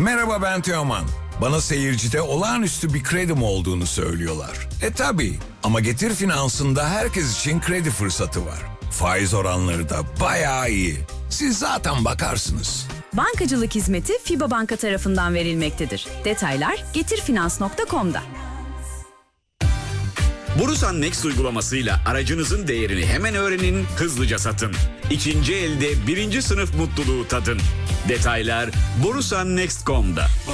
Merhaba, ben Teoman. Bana seyircide olağanüstü bir kredim olduğunu söylüyorlar. Tabii, ama Getir Finans'ında herkes için kredi fırsatı var. Faiz oranları da bayağı iyi. Siz zaten bakarsınız. Bankacılık hizmeti FİBA Banka tarafından verilmektedir. Detaylar getirfinans.com'da. Borusan Next uygulamasıyla aracınızın değerini hemen öğrenin, hızlıca satın. İkinci elde birinci sınıf mutluluğu tadın. Detaylar borusannext.com'da.